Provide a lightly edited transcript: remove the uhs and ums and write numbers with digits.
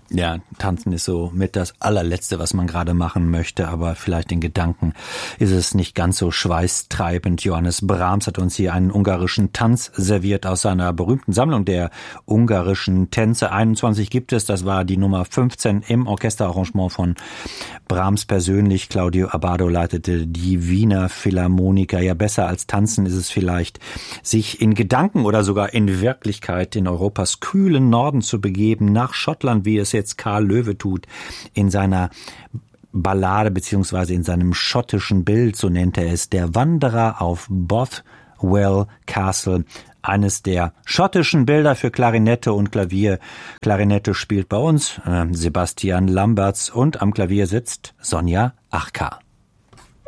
Ja, tanzen ist so mit das allerletzte, was man gerade machen möchte, aber vielleicht in Gedanken ist es nicht ganz so schweißtreibend. Johannes Brahms hat uns hier einen ungarischen Tanz serviert aus seiner berühmten Sammlung der ungarischen Tänze. 21 gibt es, das war die Nummer 15 im Orchesterarrangement von Brahms persönlich. Claudio Abbado leitete die Wiener Philharmoniker. Ja, besser als tanzen ist es vielleicht, sich in Gedanken oder sogar in Wirklichkeit in Europas kühlen Norden zu begeben, nach Schottland, wie es jetzt Karl Löwe tut, in seiner Ballade beziehungsweise in seinem schottischen Bild, so nennt er es, der Wanderer auf Bothwell Castle, eines der schottischen Bilder für Klarinette und Klavier. Klarinette spielt bei uns Sebastian Lamberts und am Klavier sitzt Sonja Achka.